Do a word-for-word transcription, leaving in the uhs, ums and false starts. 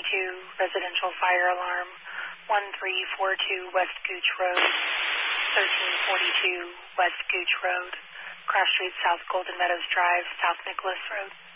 twenty-two, residential fire alarm, one three four two West Gooch Road, thirteen forty-two West Gooch Road, Cross Street South Golden Meadows Drive, South Nicholas Road.